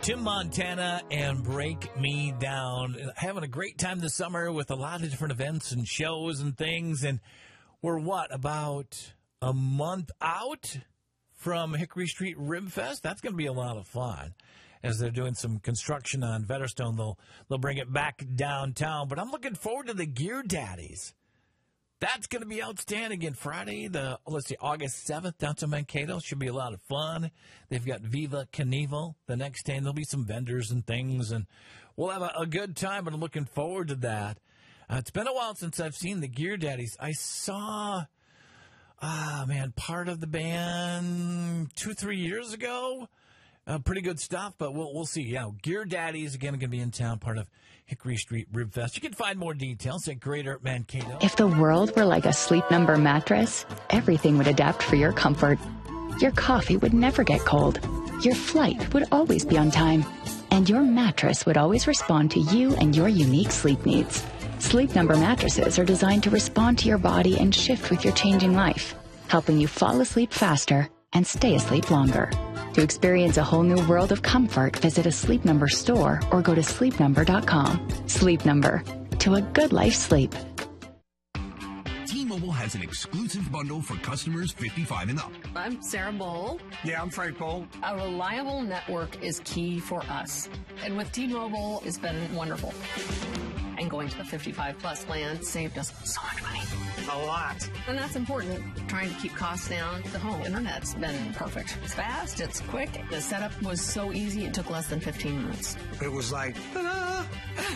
Tim Montana and Break Me Down. Having a great time this summer with a lot of different events and shows and things. And we're, about a month out from Hickory Street Rib Fest? That's going to be a lot of fun. As they're doing some construction on Vetterstone, they'll bring it back downtown. But I'm looking forward to the Gear Daddies. That's going to be outstanding again. Friday, August 7th, downtown Mankato. Should be a lot of fun. They've got Viva Knievel the next day, and there'll be some vendors and things, and we'll have a good time, but I'm looking forward to that. It's been a while since I've seen the Gear Daddies. I saw, part of the band 2-3 years ago. Pretty good stuff, but we'll see. Yeah, Gear Daddies, again, are going to be in town, part of Hickory Street Rib Fest. You can find more details at Greater Mankato. If the world were like a Sleep Number mattress, everything would adapt for your comfort. Your coffee would never get cold. Your flight would always be on time. And your mattress would always respond to you and your unique sleep needs. Sleep Number mattresses are designed to respond to your body and shift with your changing life, helping you fall asleep faster and stay asleep longer. To experience a whole new world of comfort, visit a Sleep Number store or go to sleepnumber.com. Sleep Number. To a good life sleep. T-Mobile has an exclusive bundle for customers 55 and up. I'm Sarah Bowl. Yeah, I'm Frank Bowl. A reliable network is key for us. And with T-Mobile, it's been wonderful. And going to the 55-plus plan saved us so much money. A lot. And that's important. Trying to keep costs down. The home internet's been perfect. It's fast. It's quick. The setup was so easy. It took less than 15 minutes. It was like, ta-da!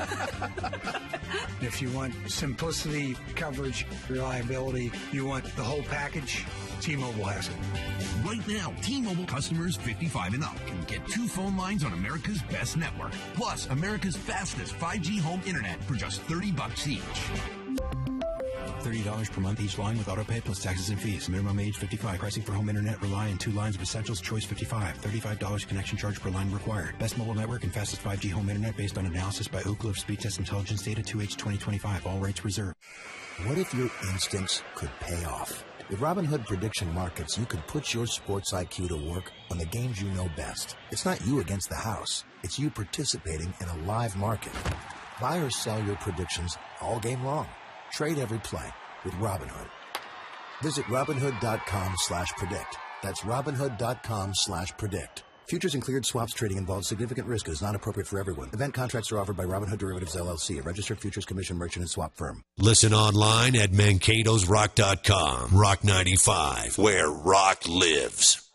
If you want simplicity, coverage, reliability, you want the whole package, T-Mobile has it. Right now, T-Mobile customers 55 and up can get 2 phone lines on America's best network, plus America's fastest 5G home internet for just $30 each. $30 per month each line with autopay plus taxes and fees. Minimum age 55. Pricing for home internet rely on 2 lines of Essentials. Choice 55. $35 connection charge per line required. Best mobile network and fastest 5G home internet based on analysis by Ookla of Speed Test Intelligence data 2H 2025. All rates reserved. What if your instincts could pay off? With Robinhood Prediction Markets, you could put your sports IQ to work on the games you know best. It's not you against the house. It's you participating in a live market. Buy or sell your predictions all game long. Trade every play with Robinhood. Visit Robinhood.com/predict. That's Robinhood.com/predict. Futures and cleared swaps trading involves significant risk and is not appropriate for everyone. Event contracts are offered by Robinhood Derivatives LLC, a registered futures commission merchant and swap firm. Listen online at Mankato'sRock.com. Rock 95, where rock lives.